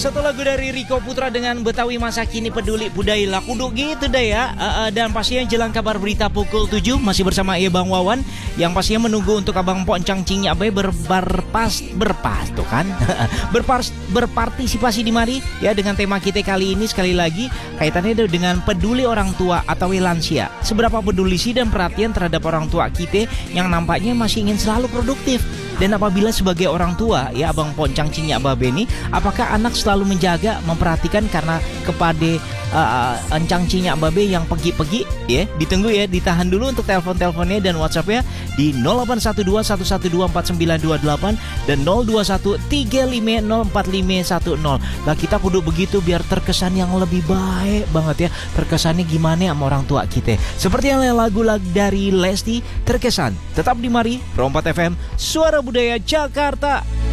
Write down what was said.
satu lagu dari Riko Putra dengan Betawi Masa Kini Peduli Budaya lah kudu gitu deh ya. Dan pastinya jelang kabar berita pukul 7 masih bersama Bang Wawan yang pastinya menunggu untuk Abang Poncang Cing Abai berpartisipasi di mari ya dengan tema kita kali ini sekali lagi kaitannya dengan peduli orang tua atau lansia. Seberapa peduli sih dan perhatian terhadap orang tua kita yang nampaknya masih ingin selalu produktif. Dan apabila sebagai orang tua ya Abang Poncang Cing Abai ini, apakah anak selalu menjaga, memperhatikan karena kepada Encang Cing Abai yang pergi-pergi ya? Ditunggu ya, ditahan dulu untuk telepon-teleponnya dan WhatsApp-nya di 0812 1124928 dan 0213504510. Lah kita kudu begitu biar terkesan yang lebih baik banget ya. Terkesannya gimana sama orang tua kita. Seperti yang lagu-lagu dari Lesti Terkesan. Tetap di mari Rompat FM Suara Budaya Jakarta.